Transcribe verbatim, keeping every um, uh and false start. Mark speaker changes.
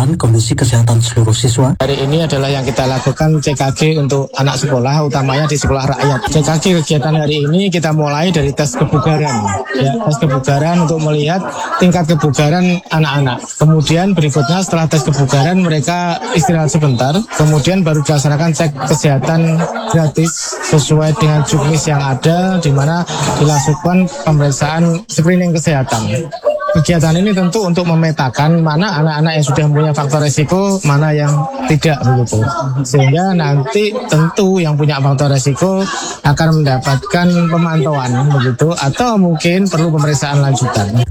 Speaker 1: memantauan kondisi kesehatan seluruh siswa.
Speaker 2: Hari ini adalah yang kita lakukan C K G untuk anak sekolah, utamanya di sekolah rakyat. C K G kegiatan hari ini kita mulai dari tes kebugaran, ya, tes kebugaran untuk melihat tingkat kebugaran anak-anak. Kemudian berikutnya setelah tes kebugaran mereka istirahat sebentar, kemudian baru dilaksanakan cek kesehatan gratis sesuai dengan juknis yang ada, di mana dilakukan pemeriksaan screening kesehatan. Kegiatan ini tentu untuk memetakan mana anak-anak yang sudah punya faktor resiko, mana yang tidak begitu. Sehingga nanti tentu yang punya faktor resiko akan mendapatkan pemantauan begitu, atau mungkin perlu pemeriksaan lanjutan.